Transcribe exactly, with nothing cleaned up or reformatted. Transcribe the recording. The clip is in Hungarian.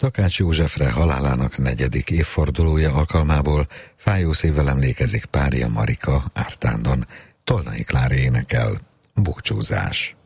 Takács Józsefre halálának negyedik évfordulója alkalmából fájó szívvel emlékezik párja Marika Ártándon. Tolnai Klári énekel Búcsúzás.